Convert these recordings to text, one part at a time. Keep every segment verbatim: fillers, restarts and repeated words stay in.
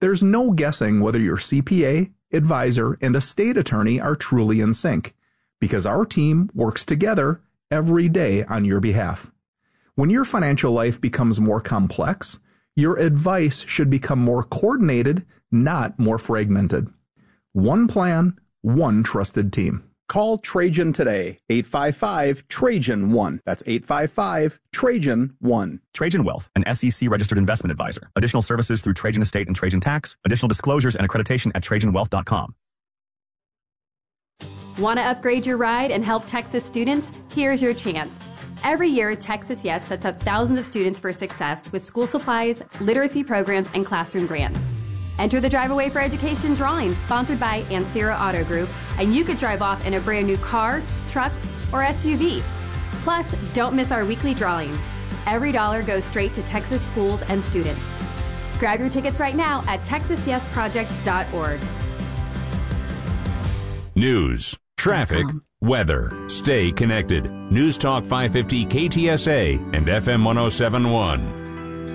There's no guessing whether your C P A, advisor, and estate attorney are truly in sync, because our team works together every day on your behalf. When your financial life becomes more complex, your advice should become more coordinated, not more fragmented. One plan, one trusted team. Call Trajan today, eight five five, Trajan one. That's eight five five, Trajan one. Trajan Wealth, an S E C-registered investment advisor. Additional services through Trajan Estate and Trajan Tax. Additional disclosures and accreditation at trajan wealth dot com. Want to upgrade your ride and help Texas students? Here's your chance. Every year, Texas Yes sets up thousands of students for success with school supplies, literacy programs, and classroom grants. Enter the Drive Away for Education drawing sponsored by Ancira Auto Group, and you could drive off in a brand new car, truck, or S U V. Plus, don't miss our weekly drawings. Every dollar goes straight to Texas schools and students. Grab your tickets right now at texas yes project dot org. News, traffic, weather. Stay connected. News Talk five fifty K T S A and F M one oh seven point one.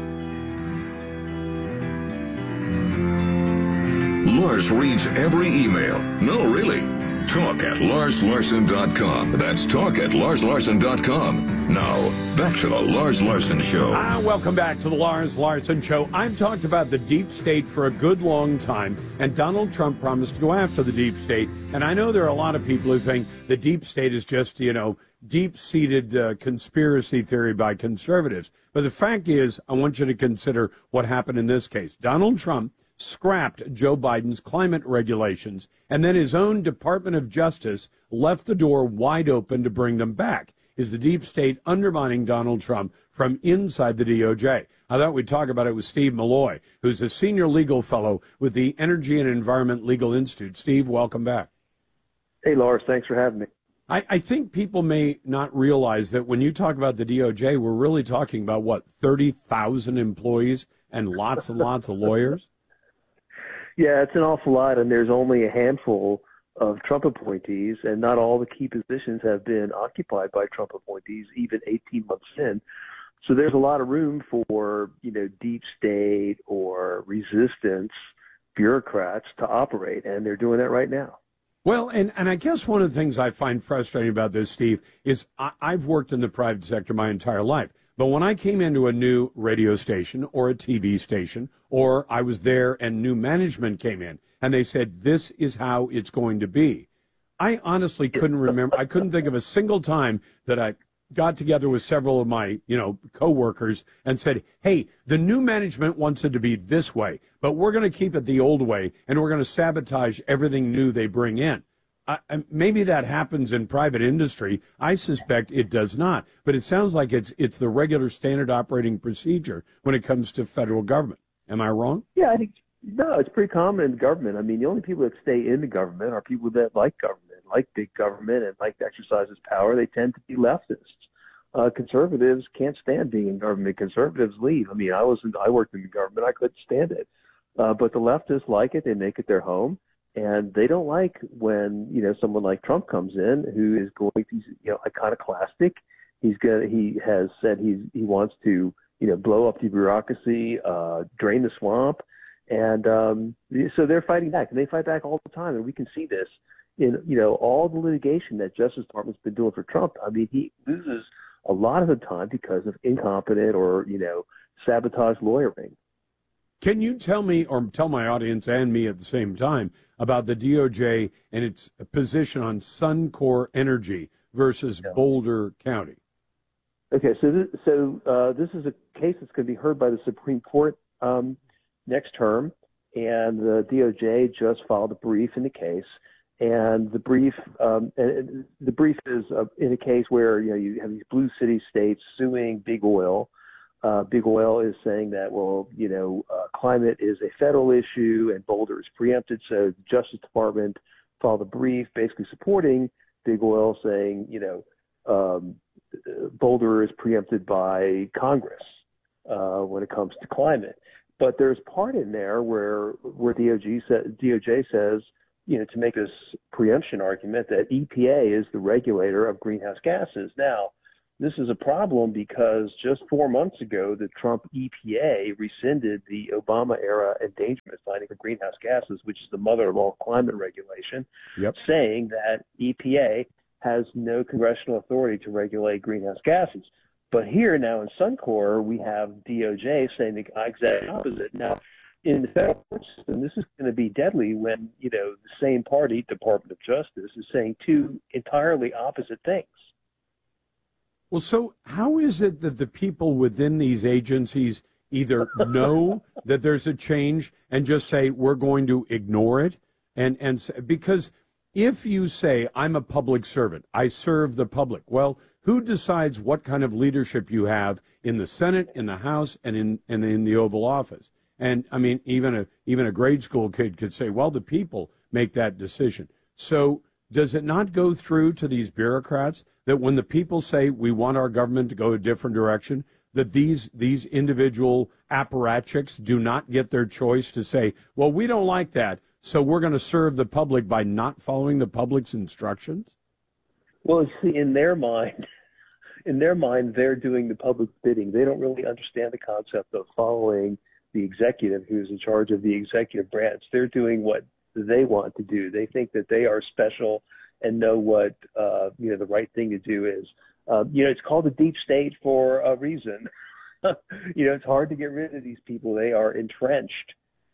Lars reads every email. No, really. Talk at lars larson dot com. That's talk at lars larson dot com. Now, back to the Lars Larson Show. Ah, welcome back to the Lars Larson Show. I've talked about the deep state for a good long time, and Donald Trump promised to go after the deep state. And I know there are a lot of people who think the deep state is just, you know, deep-seated uh, conspiracy theory by conservatives. But the fact is, I want you to consider what happened in this case. Donald Trump scrapped Joe Biden's climate regulations, and then his own Department of Justice left the door wide open to bring them back. Is the deep state undermining Donald Trump from inside the D O J? I thought we'd talk about it with Steve Malloy, who's a senior legal fellow with the Energy and Environment Legal Institute. Steve, welcome back. Hey, Lars, thanks for having me. I, I think people may not realize that when you talk about the D O J, we're really talking about, what, thirty thousand employees and lots and lots of lawyers? Yeah, it's an awful lot, and there's only a handful of Trump appointees, and not all the key positions have been occupied by Trump appointees, even eighteen months in. So there's a lot of room for, you know, deep state or resistance bureaucrats to operate, and they're doing that right now. Well, and, and I guess one of the things I find frustrating about this, Steve, is I, I've worked in the private sector my entire life. But when I came into a new radio station or a T V station, or I was there and new management came in and they said, this is how it's going to be, I honestly couldn't remember. I couldn't think of a single time that I got together with several of my, you know, coworkers and said, hey, the new management wants it to be this way, but we're going to keep it the old way and we're going to sabotage everything new they bring in. I, maybe that happens in private industry. I suspect it does not. But it sounds like it's it's the regular standard operating procedure when it comes to federal government. Am I wrong? Yeah, I think no, it's pretty common in government. I mean, the only people that stay in the government are people that like government, like big government, and like to exercise its power. They tend to be leftists. Uh, conservatives can't stand being in government. Conservatives leave. I mean, I was in, I worked in the government. I couldn't stand it. Uh, but the leftists like it. They make it their home. And they don't like when, you know, someone like Trump comes in who is going to, you know, iconoclastic. He's going he has said he's, he wants to, you know, blow up the bureaucracy, uh, drain the swamp. And um, so they're fighting back, and they fight back all the time. And we can see this in, you know, all the litigation that Justice Department's been doing for Trump. I mean, he loses a lot of the time because of incompetent or, you know, sabotage lawyering. Can you tell me, or tell my audience and me at the same time, about the D O J and its position on Suncor Energy versus yeah. Boulder County? Okay, so this, so uh, this is a case that's going to be heard by the Supreme Court um, next term, and the D O J just filed a brief in the case. And the brief, um, and the brief is uh, in a case where, you know, you have these blue city states suing Big Oil. Uh, Big Oil is saying that, well, you know, uh, climate is a federal issue and Boulder is preempted. So the Justice Department filed a brief basically supporting Big Oil, saying, you know, um, Boulder is preempted by Congress uh, when it comes to climate. But there's part in there where where D O J sa- D O J says, you know, to make this preemption argument that E P A is the regulator of greenhouse gases. Now, This is a problem because just four months ago, the Trump E P A rescinded the Obama-era endangerment finding for greenhouse gases, which is the mother of all climate regulation, yep. saying that E P A has no congressional authority to regulate greenhouse gases. But here now in Suncor, we have D O J saying the exact opposite. Now, in the federal court system, this is going to be deadly when, you know, the same party, Department of Justice, is saying two entirely opposite things. Well, so how is it that the people within these agencies either know that there's a change and just say, we're going to ignore it? And, and because if you say, I'm a public servant, I serve the public, well, who decides what kind of leadership you have in the Senate, in the House, and in, and in the Oval Office? And, I mean, even a, even a grade school kid could say, well, the people make that decision. So does it not go through to these bureaucrats that when the people say we want our government to go a different direction, that these these individual apparatchiks do not get their choice to say, well, we don't like that, so we're going to serve the public by not following the public's instructions? Well, see, in their mind, in their mind, they're doing the public's bidding. They don't really understand the concept of following the executive who's in charge of the executive branch. They're doing what they want to do. They think that they are special and know what uh, you know the right thing to do is. Uh, you know, it's called the deep state for a reason. You know, it's hard to get rid of these people. They are entrenched,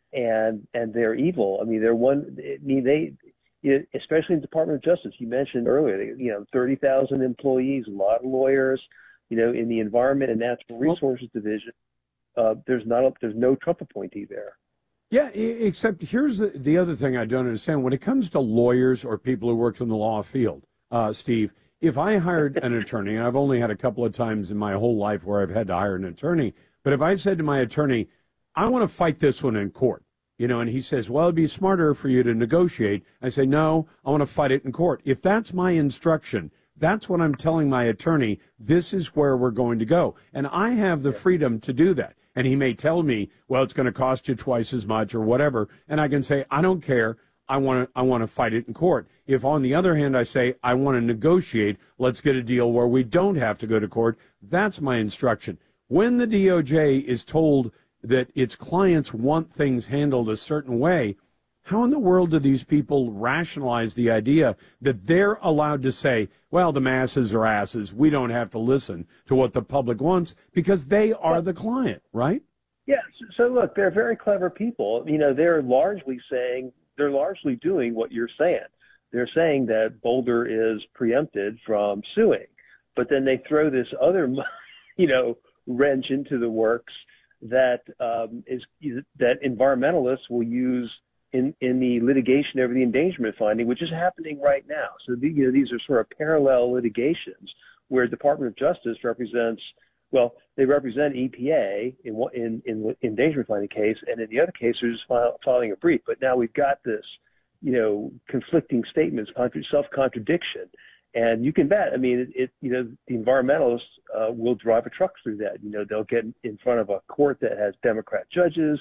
and and they're evil. I mean, they're one. I mean, they, you know, especially in the Department of Justice. You mentioned earlier, they, you know, thirty thousand employees, a lot of lawyers. You know, in the Environment and Natural Resources Division, uh, there's not a, there's no Trump appointee there. Yeah, except here's the, the other thing I don't understand. When it comes to lawyers or people who work in the law field, uh, Steve, if I hired an attorney, and I've only had a couple of times in my whole life where I've had to hire an attorney, but if I said to my attorney, I want to fight this one in court, you know, and he says, well, it'd be smarter for you to negotiate. I say, no, I want to fight it in court. If that's my instruction, that's what I'm telling my attorney, this is where we're going to go. And I have the freedom to do that. And he may tell me, well, it's going to cost you twice as much or whatever. And I can say, I don't care. I want to I want to fight it in court. If, on the other hand, I say, I want to negotiate, let's get a deal where we don't have to go to court, that's my instruction. When the D O J is told that its clients want things handled a certain way, how in the world do these people rationalize the idea that they're allowed to say, well, the masses are asses, we don't have to listen to what the public wants, because they are the client, right? Yeah, so look, they're very clever people. You know, they're largely saying, they're largely doing what you're saying. They're saying that Boulder is preempted from suing, but then they throw this other, you know, wrench into the works that um, is that environmentalists will use in, in the litigation over the endangerment finding, which is happening right now. So the, you know, these are sort of parallel litigations where Department of Justice represents, well, they represent E P A in in in endangerment finding case, and in the other case, they're just file, filing a brief. But now we've got this, you know, conflicting statements, self-contradiction, and you can bet. I mean, it, it you know, the environmentalists uh, will drive a truck through that. You know, they'll get in front of a court that has Democrat judges.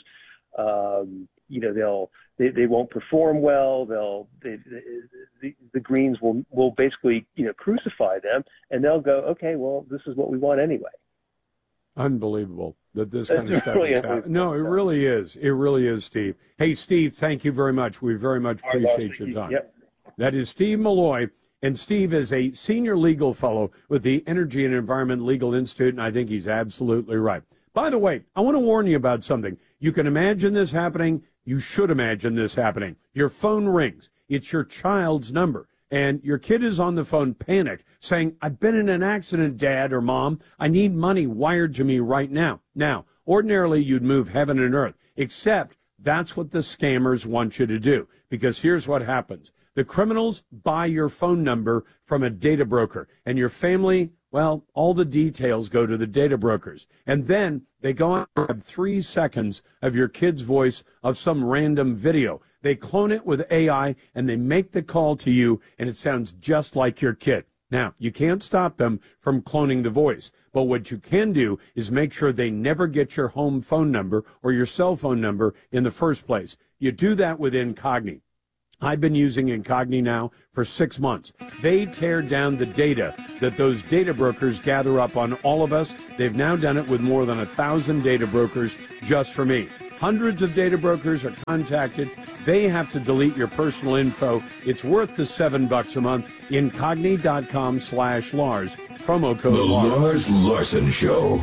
Um, you know, they'll they, they won't perform well. They'll they, the, the Greens will will basically, you know, crucify them, and they'll go, okay, well, this is what we want anyway. Unbelievable that this kind It's of stuff really is happening. No, it really is. It really is, Steve. Hey, Steve, thank you very much. We very much appreciate your time. Yep. That is Steve Milloy, and Steve is a senior legal fellow with the Energy and Environment Legal Institute, and I think he's absolutely right. By the way, I want to warn you about something. You can imagine this happening. You should imagine this happening. Your phone rings. It's your child's number. And your kid is on the phone, panicked, saying, I've been in an accident, Dad or Mom. I need money wired to me right now. Now, ordinarily, you'd move heaven and earth, except that's what the scammers want you to do. Because here's what happens. The criminals buy your phone number from a data broker, and your family, well, all the details go to the data brokers. And then they go and grab three seconds of your kid's voice of some random video. They clone it with A I, and they make the call to you, and it sounds just like your kid. Now, you can't stop them from cloning the voice, but what you can do is make sure they never get your home phone number or your cell phone number in the first place. You do that with Incogni. I've been using Incogni now for six months. They tear down the data that those data brokers gather up on all of us. They've now done it with more than a thousand data brokers just for me. Hundreds of data brokers are contacted. They have to delete your personal info. It's worth the seven bucks a month. Incogni.com slash Lars. Promo code The Lars. Lars Larson Show.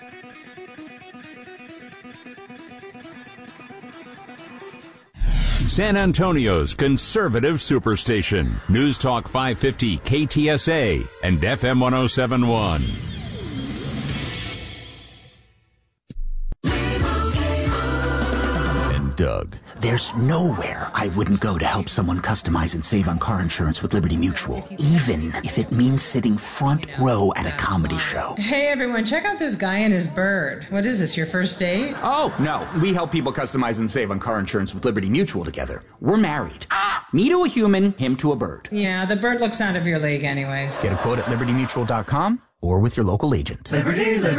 San Antonio's conservative superstation. News Talk five fifty K T S A and F M one oh seven point one. And Doug. There's nowhere I wouldn't go to help someone customize and save on car insurance with Liberty Mutual, even if it means sitting front row at a comedy show. Hey everyone, check out this guy and his bird. What is this, your first date? Oh, no. We help people customize and save on car insurance with Liberty Mutual together. We're married. Me to a human, him to a bird. Yeah, the bird looks out of your league anyways. Get a quote at liberty mutual dot com or with your local agent. Liberty, Liberty.